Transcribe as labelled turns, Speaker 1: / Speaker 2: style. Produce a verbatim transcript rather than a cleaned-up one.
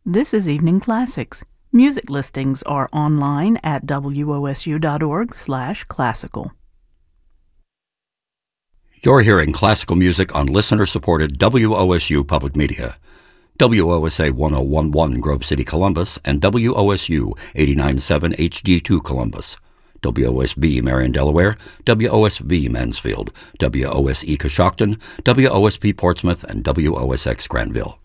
Speaker 1: This is Evening Classics. Music listings are online at W O S U dot org slash classical.
Speaker 2: You're hearing classical music on listener-supported W O S U Public Media. W O S A one oh one point one Grove City, Columbus, and W O S U eighty-nine point seven H D two Columbus. W O S B Marion, Delaware, W O S V Mansfield, W O S E Coshocton, W O S P Portsmouth, and W O S X Granville.